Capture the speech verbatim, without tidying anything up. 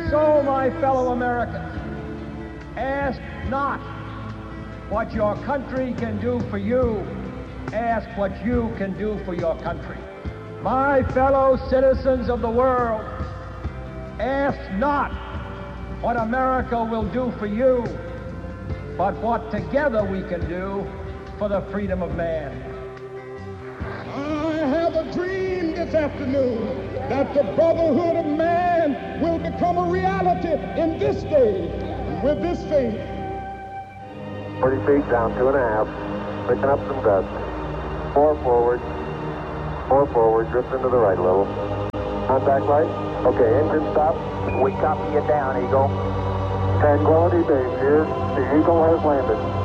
So, my fellow Americans, ask not what your country can do for you. Ask what you can do for your country. My fellow citizens of the world, ask not what America will do for you, but what together we can do for the freedom of man. I have a dream this afternoon that the brotherhood of man will become a reality in this day with this faith. forty feet down, two and a half, picking up some dust. Four forward, four forward, drift into the right a little. Contact light. Okay, engine stop. We copy you down, Eagle. Tranquility Base here. The Eagle has landed.